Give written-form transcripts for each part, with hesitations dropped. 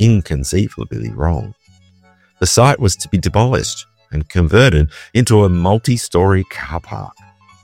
inconceivably wrong. The site was to be demolished and converted into a multi-story car park.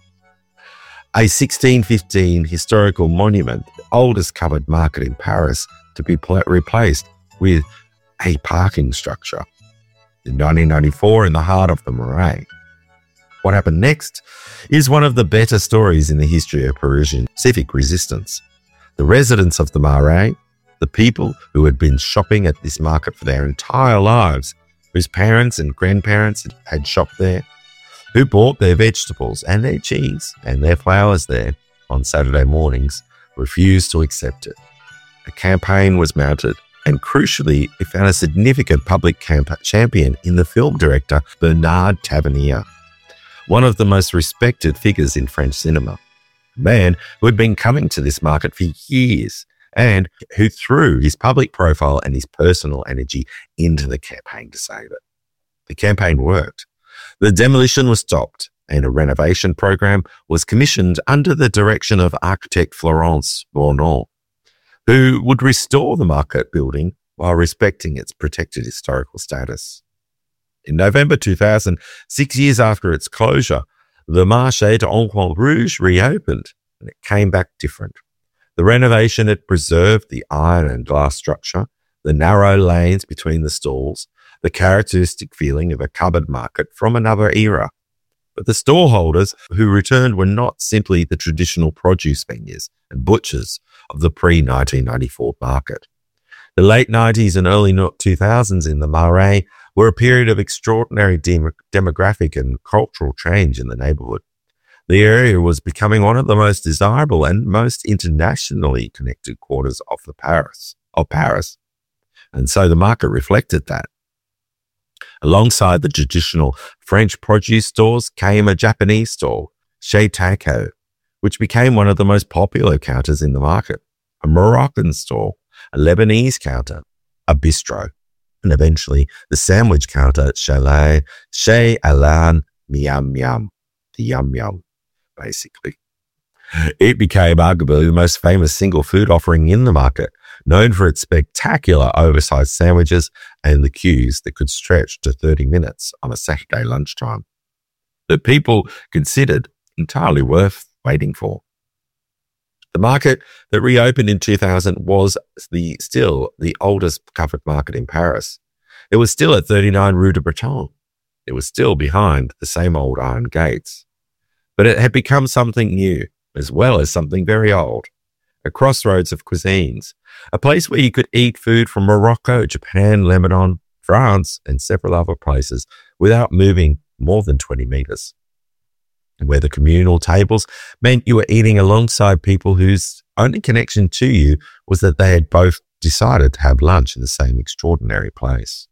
A 1615 historical monument, the oldest covered market in Paris, to be replaced with a parking structure. In 1994, in the heart of the Marais. What happened next is one of the better stories in the history of Parisian civic resistance. The residents of the Marais, the people who had been shopping at this market for their entire lives, whose parents and grandparents had shopped there, who bought their vegetables and their cheese and their flowers there on Saturday mornings, refused to accept it. A campaign was mounted, and crucially, it found a significant public champion in the film director Bernard Tavernier, one of the most respected figures in French cinema, a man who had been coming to this market for years and who threw his public profile and his personal energy into the campaign to save it. The campaign worked. The demolition was stopped and a renovation program was commissioned under the direction of architect Florence Bournon, who would restore the market building while respecting its protected historical status. In November 2000, 6 years after its closure, the Marché d'Enfants Rouges reopened and it came back different. The renovation had preserved the iron and glass structure, the narrow lanes between the stalls, the characteristic feeling of a cupboard market from another era. But the storeholders who returned were not simply the traditional produce vendors and butchers of the pre-1994 market. The late 90s and early 2000s in the Marais were a period of extraordinary demographic and cultural change in the neighborhood. The area was becoming one of the most desirable and most internationally connected quarters of Paris. And so the market reflected that. Alongside the traditional French produce stores came a Japanese store, Chez Taiko, which became one of the most popular counters in the market, a Moroccan store, a Lebanese counter, a bistro, and eventually the sandwich counter Chez Alain Miam Miam, the Yum Yum, basically. It became arguably the most famous single food offering in the market, known for its spectacular oversized sandwiches and the queues that could stretch to 30 minutes on a Saturday lunchtime that people considered entirely worth waiting for. The market that reopened in 2000 was still the oldest covered market in Paris. It was still at 39 Rue de Breton. It was still behind the same old iron gates. But it had become something new, as well as something very old. A crossroads of cuisines, a place where you could eat food from Morocco, Japan, Lebanon, France, and several other places without moving more than 20 meters. Where the communal tables meant you were eating alongside people whose only connection to you was that they had both decided to have lunch in the same extraordinary place.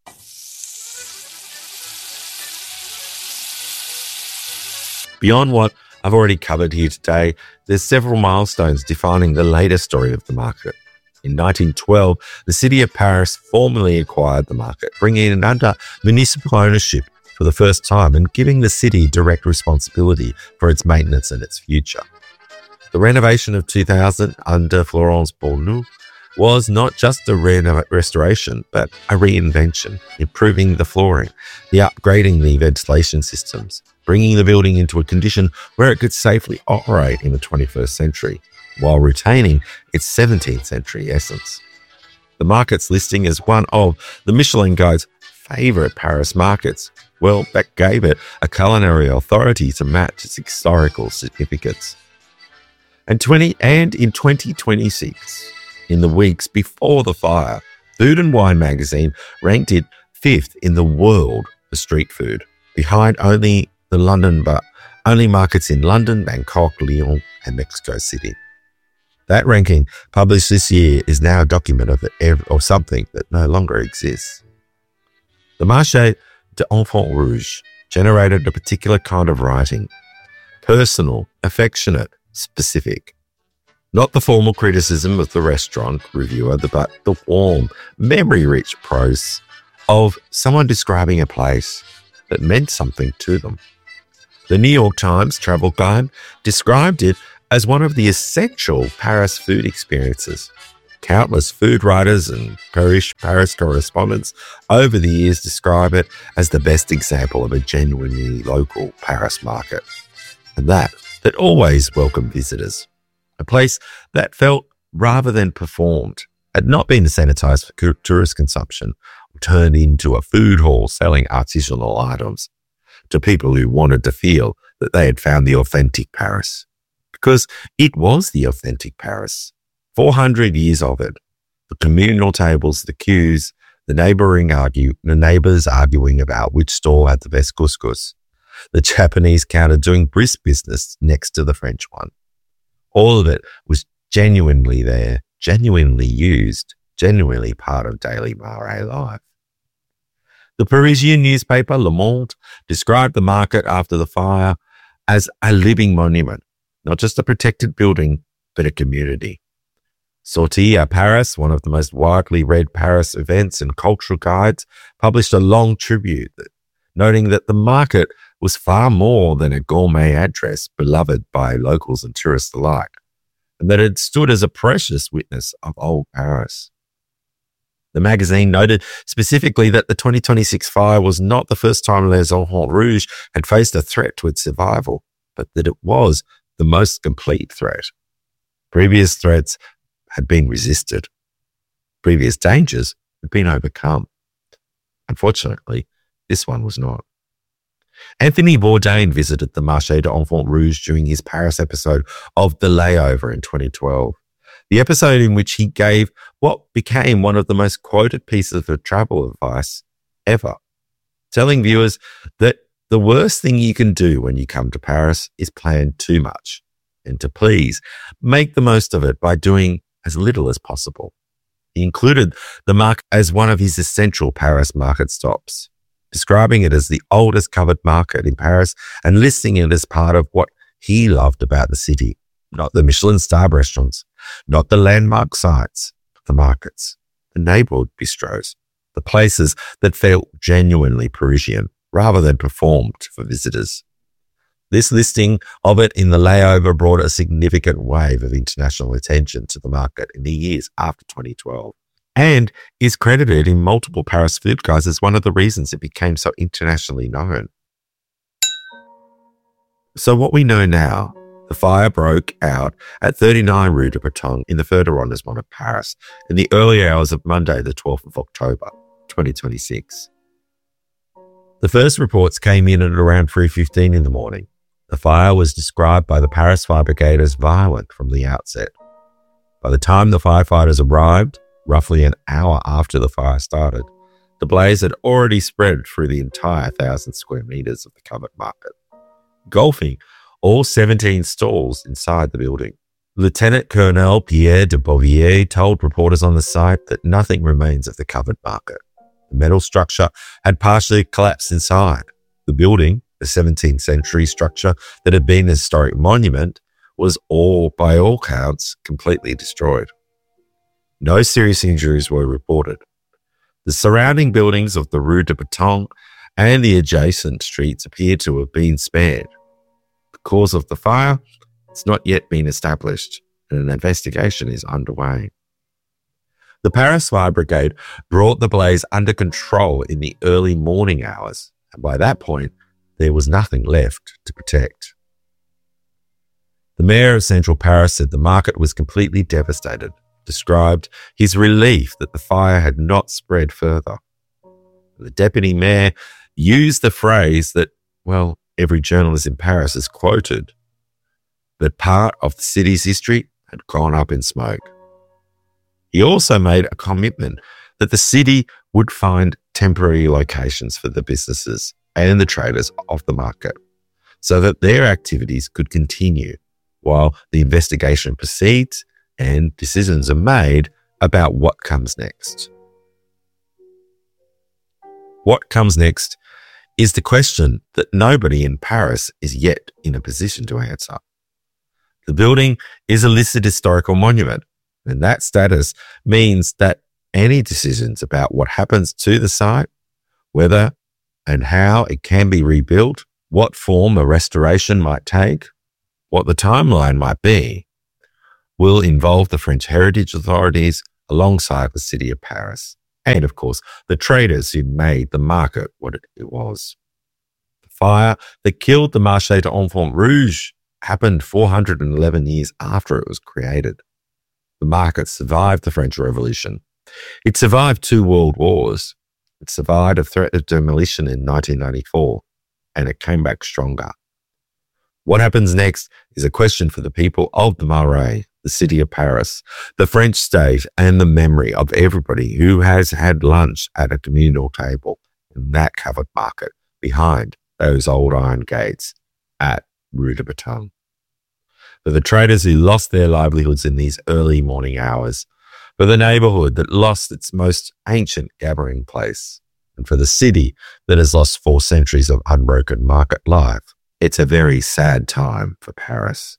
Beyond what I've already covered here today, there's several milestones defining the later story of the market. In 1912, the city of Paris formally acquired the market, bringing it under municipal ownership for the first time and giving the city direct responsibility for its maintenance and its future. The renovation of 2000 under Florence Bournou was not just a restoration, but a reinvention, improving the flooring, upgrading the ventilation systems, bringing the building into a condition where it could safely operate in the 21st century, while retaining its 17th century essence. The market's listing as one of the Michelin Guide's favourite Paris markets, well, that gave it a culinary authority to match its historical significance. And in 2026, in the weeks before the fire, Food and Wine magazine ranked it 5th in the world for street food, behind only markets in London, Bangkok, Lyon, and Mexico City. That ranking, published this year, is now a document of something that no longer exists. The Marché d'Enfants Rouges generated a particular kind of writing, personal, affectionate, specific. Not the formal criticism of the restaurant reviewer, but the warm, memory-rich prose of someone describing a place that meant something to them. The New York Times travel guide described it as one of the essential Paris food experiences, Countless food writers and Paris correspondents over the years describe it as the best example of a genuinely local Paris market. And that always welcomed visitors. A place that felt rather than performed, had not been sanitized for tourist consumption, turned into a food hall selling artisanal items to people who wanted to feel that they had found the authentic Paris. Because it was the authentic Paris. 400 years of it. The communal tables, the queues, the neighbors arguing about which stall had the best couscous, the Japanese counter doing brisk business next to the French one. All of it was genuinely there, genuinely used, genuinely part of daily Marais life. The Parisian newspaper Le Monde described the market after the fire as a living monument, not just a protected building, but a community. Sortie à Paris, one of the most widely read Paris events and cultural guides, published a long tribute noting that the market was far more than a gourmet address beloved by locals and tourists alike, and that it stood as a precious witness of old Paris. The magazine noted specifically that the 2026 fire was not the first time Les Enfants Rouges had faced a threat to its survival, but that it was the most complete threat. Previous threats had been resisted. Previous dangers had been overcome. Unfortunately, this one was not. Anthony Bourdain visited the Marché des Enfants Rouges during his Paris episode of The Layover in 2012, the episode in which he gave what became one of the most quoted pieces of travel advice ever, telling viewers that the worst thing you can do when you come to Paris is plan too much, and to please make the most of it by doing as little as possible. He included the market as one of his essential Paris market stops, describing it as the oldest covered market in Paris and listing it as part of what he loved about the city, not the Michelin star restaurants, not the landmark sites, but the markets, the neighborhood bistros, the places that felt genuinely Parisian rather than performed for visitors. This listing of it in The Layover brought a significant wave of international attention to the market in the years after 2012, and is credited in multiple Paris food guides as one of the reasons it became so internationally known. So what we know now, the fire broke out at 39 Rue de Bretonne in the further arrondissement of Paris in the early hours of Monday, the 12th of October, 2026. The first reports came in at around 3:15 in the morning. The fire was described by the Paris Fire Brigade as violent from the outset. By the time the firefighters arrived, roughly an hour after the fire started, the blaze had already spread through the entire 1,000 square meters of the covered market, engulfing all 17 stalls inside the building. Lieutenant Colonel Pierre de Beauvier told reporters on the site that nothing remains of the covered market. The metal structure had partially collapsed inside. The building, a 17th century structure that had been a historic monument, was by all counts, completely destroyed. No serious injuries were reported. The surrounding buildings of the Rue de Bretonne and the adjacent streets appear to have been spared. The cause of the fire has not yet been established, and an investigation is underway. The Paris Fire Brigade brought the blaze under control in the early morning hours, and by that point, there was nothing left to protect. The mayor of central Paris said the market was completely devastated, described his relief that the fire had not spread further. The deputy mayor used the phrase that, well, every journalist in Paris has quoted, that part of the city's history had gone up in smoke. He also made a commitment that the city would find temporary locations for the businesses and the traders of the market so that their activities could continue while the investigation proceeds and decisions are made about what comes next. What comes next is the question that nobody in Paris is yet in a position to answer. The building is a listed historical monument, and that status means that any decisions about what happens to the site, whether and how it can be rebuilt, what form a restoration might take, what the timeline might be, will involve the French heritage authorities, alongside the city of Paris, and of course, the traders who made the market what it was. The fire that killed the Marché d'Enfants Rouges happened 411 years after it was created. The market survived the French Revolution. It survived 2 world wars. It survived a threat of demolition in 1994, and it came back stronger. What happens next is a question for the people of the Marais, the city of Paris, the French state, and the memory of everybody who has had lunch at a communal table in that covered market behind those old iron gates at Rue de Baton. For the traders who lost their livelihoods in these early morning hours, for the neighborhood that lost its most ancient gathering place, and for the city that has lost 4 centuries of unbroken market life, it's a very sad time for Paris.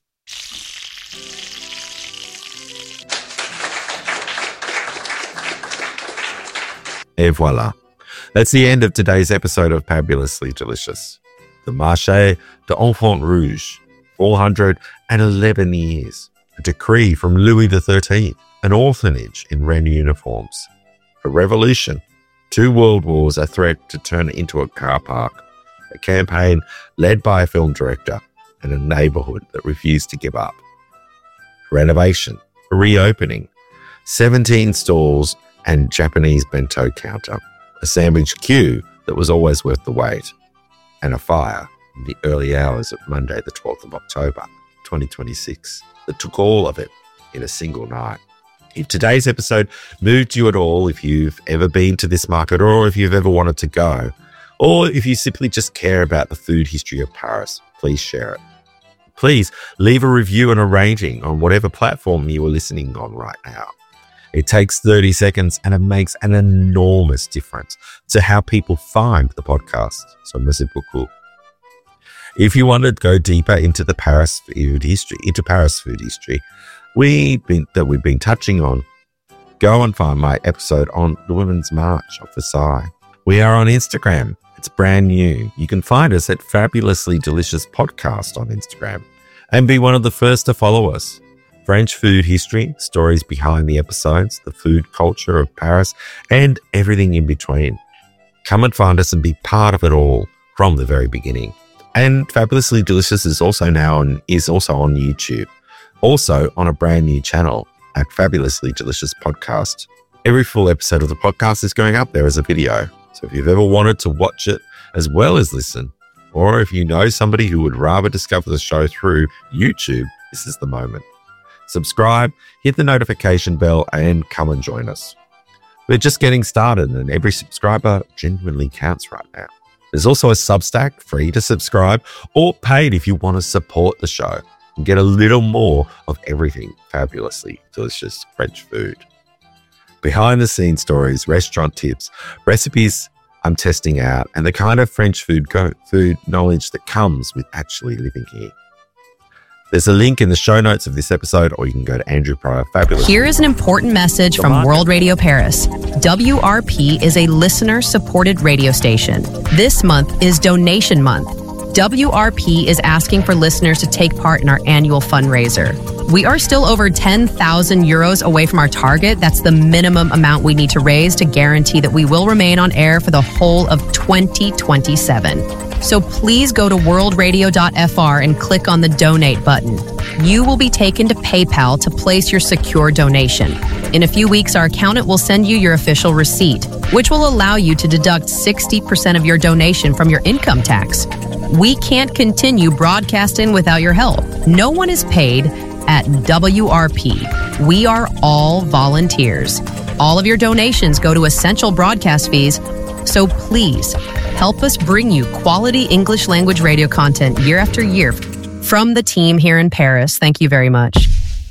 Et voila. That's the end of today's episode of Fabulously Delicious. The Marché d'Enfants Rouges, 411 years. A decree from Louis XIII, an orphanage in Rennes uniforms. A revolution, 2 world wars, a threat to turn it into a car park. A campaign led by a film director and a neighborhood that refused to give up. Renovation, a reopening, 17 stalls and Japanese bento counter, a sandwich queue that was always worth the wait, and a fire in the early hours of Monday the 12th of October, 2026, that took all of it in a single night. If today's episode moved you at all, if you've ever been to this market or if you've ever wanted to go, or if you simply just care about the food history of Paris, please share it. Please leave a review and a rating on whatever platform you are listening on right now. It takes 30 seconds and it makes an enormous difference to how people find the podcast. So merci beaucoup. If you want to go deeper into the Paris food history, we've been touching on, go and find my episode on the Women's March of Versailles. We are on Instagram. It's brand new. You can find us at Fabulously Delicious Podcast on Instagram and be one of the first to follow us. French food history, stories behind the episodes, the food culture of Paris, and everything in between. Come and find us and be part of it all from the very beginning. And Fabulously Delicious is also on YouTube, also on a brand new channel at Fabulously Delicious Podcast. Every full episode of the podcast is going up there as a video. So if you've ever wanted to watch it as well as listen, or if you know somebody who would rather discover the show through YouTube, this is the moment. Subscribe, hit the notification bell, and come and join us. We're just getting started, and every subscriber genuinely counts right now. There's also a Substack, free to subscribe, or paid if you want to support the show and get a little more of everything fabulously delicious French food. Behind the scenes stories, restaurant tips, recipes I'm testing out, and the kind of French food knowledge that comes with actually living here. There's a link in the show notes of this episode, or you can go to Andrew Pryor Fabulous. Here is an important message from World Radio Paris. WRP is a listener-supported radio station. This month is Donation Month. WRP is asking for listeners to take part in our annual fundraiser. We are still over 10,000 euros away from our target. That's the minimum amount we need to raise to guarantee that we will remain on air for the whole of 2027. So please go to worldradio.fr and click on the donate button. You will be taken to PayPal to place your secure donation. In a few weeks, our accountant will send you your official receipt, which will allow you to deduct 60% of your donation from your income tax. We can't continue broadcasting without your help. No one is paid at WRP. We are all volunteers. All of your donations go to essential broadcast fees, so please help us bring you quality English language radio content year after year from the team here in Paris. Thank you very much.